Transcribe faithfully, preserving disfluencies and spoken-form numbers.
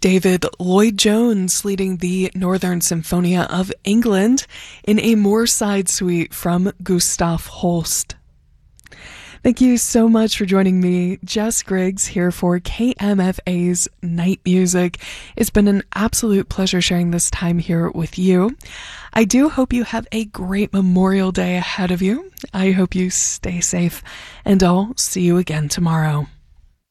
David Lloyd-Jones leading the Northern Symphonia of England in a Moorside suite from Gustav Holst. Thank you so much for joining me, Jess Griggs, here for K M F A's Night Music. It's been an absolute pleasure sharing this time here with you. I do hope you have a great Memorial Day ahead of you. I hope you stay safe, and I'll see you again tomorrow.